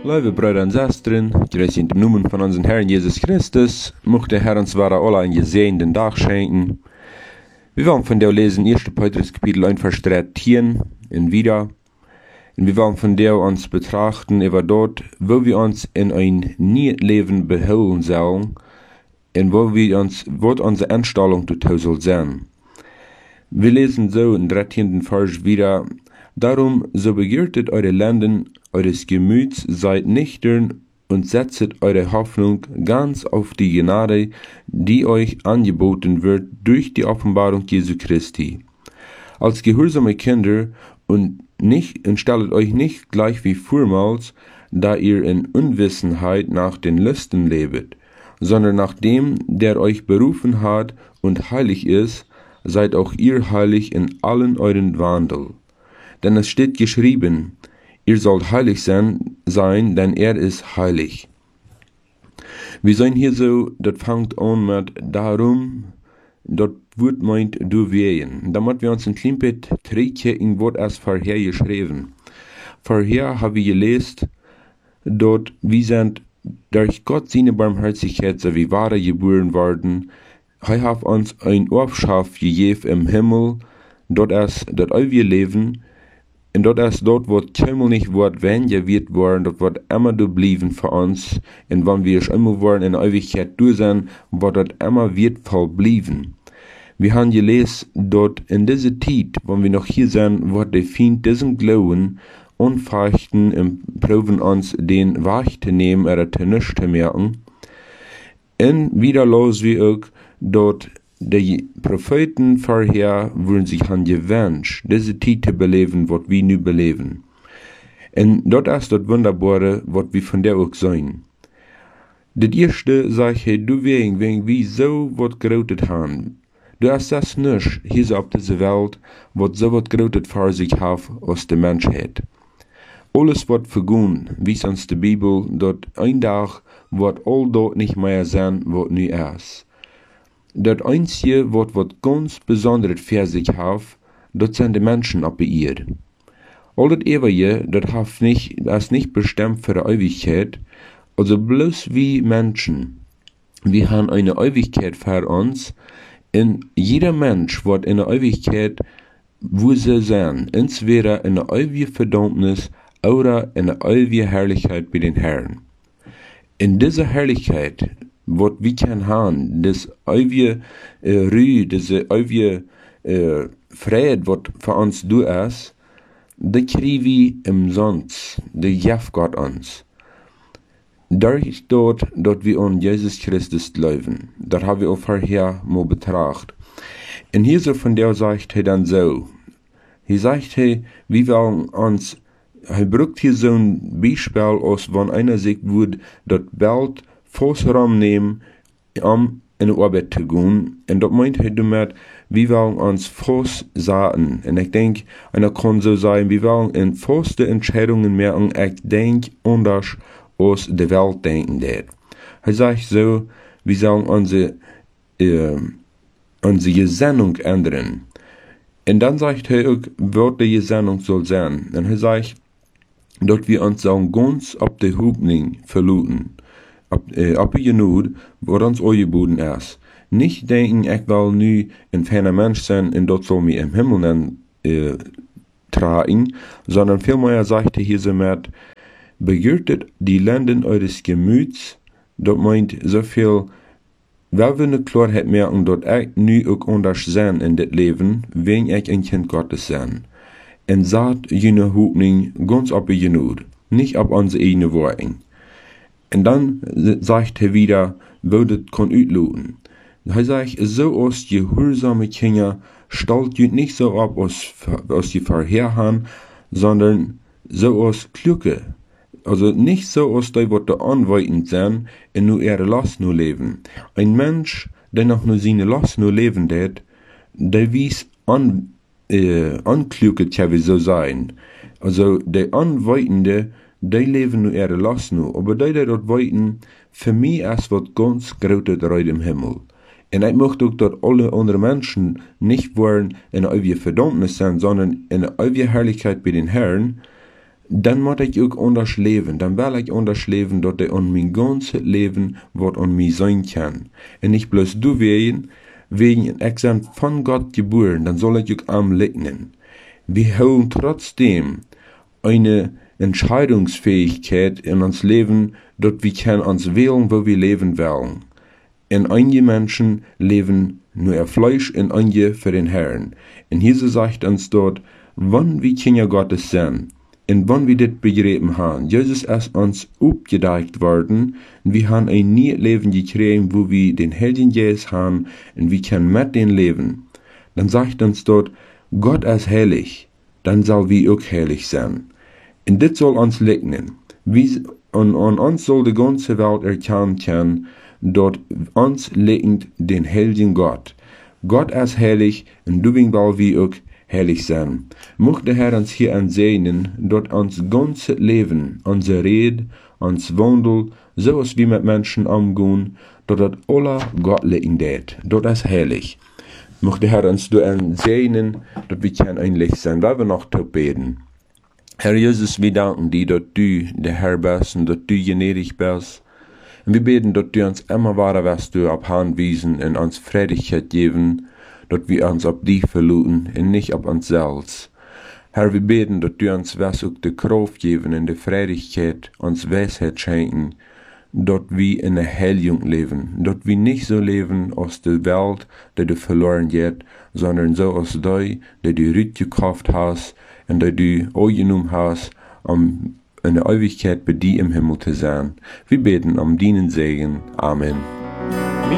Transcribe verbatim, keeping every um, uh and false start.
Lieve Brüder und Schwestern, grüß in dem Namen von unserem Herrn Jesus Christus, möchte der Herr uns wahre alle einen gesegneten Tag schenken. Wir wollen von der lesen erster Petrus Kapitel eins Vers dreizehn in wieder. Und wir wollen von der uns betrachten, über dort, wo wir uns in ein neues Leben beholen sollen, und wo wir uns, wo unsere Einstellung dazu soll sein. Wir lesen so im dreizehnten Vers wieder: Darum, so begiertet eure Lenden eures Gemüts, seid nüchtern und setzet eure Hoffnung ganz auf die Gnade, die euch angeboten wird durch die Offenbarung Jesu Christi. Als gehorsame Kinder und nicht, und stellet euch nicht gleich wie vormals, da ihr in Unwissenheit nach den Lüsten lebet, sondern nach dem, der euch berufen hat und heilig ist, seid auch ihr heilig in allen euren Wandel. Denn es steht geschrieben, ihr sollt heilig sein, sein, denn er ist heilig. Wir sind hier so, das fängt an mit darum, dort wird meint du wehen. Damit wir uns ein klein bisschen zurückgehen, wird es vorher geschrieben. Vorher haben wir gelesen, dort wir sind durch Gott seine Barmherzigkeit so wie wahre geboren worden. Er hat uns ein Aufschaff gegeben im Himmel, dort es das ewige Leben. Und dort ist dort, wo Himmel nicht wird, wenn ja wird worden, dort wird immer du blieben für uns. Und wenn wir es immer wollen in der Ewigkeit durch sein, wird dort immer wird voll blieben. Wir haben gelesen, dort in dieser Zeit, wenn wir noch hier sind, wird der Feind diesen Glauben unfechten und proben uns den Weich zu nehmen oder zu nichts zu merken. Und wieder los wir auch dort, die Propheten vorher wurden sich an gewünscht, diese Zeit zu beleben, was wir nu beleben. Und dort ist das Wunderbare, was wir von der auch sein. Das erste sagt, hey, du wegen, wegen wir so was gerotet haben. Du hast das nicht, hier so auf dieser Welt, was so was gerotet vor sich hat, aus der Menschheit. Alles wird vergehen, wie uns die Bibel, dort ein Tag wird all dort nicht mehr sein, was nu ist. Das Einzige, was was ganz Besonderes für sich hat, das sind die Menschen ab ihr. All das Ewige, das hat nicht, das ist nicht bestimmt für die Ewigkeit, also bloß wie Menschen. Wir haben eine Ewigkeit für uns, und jeder Mensch wird in der Ewigkeit, wo sie sein, entweder in der ewigen Verdammnis oder in der ewigen Herrlichkeit bei den Herren. In dieser Herrlichkeit, was wir können haben, das ewige äh, Ruhe, diese ewige äh, Friede, was für uns du ist, das kriegen wir umsonst, das gibt Gott uns. Durch dort, dort wir an Jesus Christus glauben, das haben wir auch vorher mal betrachtet. Und hier so von der sagt er dann so, hier sagt er, wir wollen uns, er braucht hier so ein Beispiel aus, wenn einer sagt, würde das Welt Fußraum nehmen, um in die Arbeit zu gehen. Und das meint er damit, wir wollen uns Fuß sagen. Und ich denke, einer kann so sagen, wir wollen in feste Entscheidungen machen, ich denke anders aus der Welt denken. Dat. Er sagt so, wir sollen unsere, äh, unsere Gesinnung ändern. Und dann sagt er auch, was die Gesinnung soll sein. Und er sagt, dass wir uns sollen ganz auf die Hoffnung verlassen. Ab, äh, ab genug, was uns angeboten ist. Nicht denken, ich will nu ein feiner Mensch sein und dort soll mir im Himmel dann, äh, tragen, sondern vielmehr sagt er hier so mit, begürtet die Lenden eures Gemüts, das meint so viel, weil wir eine Klarheit merken, dass ich nu auch anders sein in das Leben, wenn ich ein Kind Gottes sein. Und sagt jene Hoffnung ganz ab genug, nicht ab unsere eigene Worte. Und dann sagt er wieder, wo das kann auslösen. Er sagt, so aus gehorsame Kinder stellt ihr nicht so ab aus, aus die Vorherhaben, sondern so aus Kluge. Also nicht so aus der, was da anweitend sind, und nur ihre Last nur leben. Ein Mensch, der noch nur seine Last nur leben wird, der wies an, äh, ankluge, tja, wie so sein. Also der Anweitende, die leben nur ihre Last nur, aber die, die dort weiten, für mich ist was ganz Großes reut im Himmel. Und ich möchte auch, dass alle andere Menschen nicht wollen in der ewigen Verdammnis sein, sondern in der ewigen Herrlichkeit bei den Herren, dann moet ik ook anders leven. Dan wil ik anders leven dat er aan mijn ganze leven wat aan mij zijn kan. En niet bloß du wegen, wegen een examen van Gott geboren, dann soll ich ook am lignen. Wir haben trotzdem eine Entscheidungsfähigkeit in uns Leben, dass wir können uns wählen, wo wir leben wollen. Und einige Menschen leben nur ihr Fleisch und einige für den Herrn. Und Jesus sagt uns dort, wann wir Kinder Gottes sind, und wann wir das begriffen haben, Jesus ist uns aufgedeckt worden, und wir haben ein neues Leben gekriegt, wo wir den Heiligen Geist haben, und wir können mit dem leben. Dann sagt uns dort, Gott ist heilig, dann soll wir auch heilig sein. Und das soll uns lignen. Und an uns soll die ganze Welt erkennen können, dort uns liegt den heiligen Gott. Gott ist heilig, und deswegen wollen wir auch heilig sein. Möchte der Herr uns hier ansehen, dort uns ganze Leben, unsere Rede, uns Wandel, so als wir mit Menschen umgehen, dort das alle Gott liegen det. Dort ist heilig. Möchte der Herr uns ansehen, dort wir können eigentlich sein, weil wir noch beten. Herr Jesus, wir danken dir, dass du der Herr bist und dass du gnädig bist. Und wir beten, dass du uns immer weiter wirst du abhanwiesen und uns Freudigkeit geben, dass wir uns auf dich verlassen und nicht auf uns selbst. Herr, wir beten, dass du uns wirst auch die Kraft geben und die Freudigkeit, uns Weisheit schenken, dass wir in der Heiligung leben, dass wir nicht so leben aus der Welt, die du verloren geht, sondern so aus der, die du Rüt gekauft hast und die du angenommen hast, um in der Ewigkeit bei dir im Himmel zu sein. Wir beten um deinen Segen. Amen.